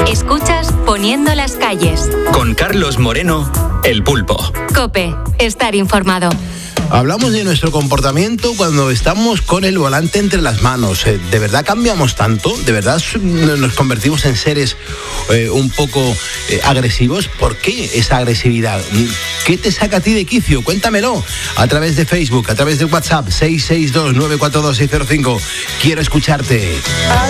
Escuchas Poniendo las calles. Con Carlos Moreno, El Pulpo. COPE. Estar informado. Hablamos de nuestro comportamiento cuando estamos con el volante entre las manos. ¿De verdad cambiamos tanto? ¿De verdad nos convertimos en seres un poco agresivos? ¿Por qué esa agresividad? ¿Qué te saca a ti de quicio? Cuéntamelo a través de Facebook, a través de WhatsApp, 662-942-605. Quiero escucharte.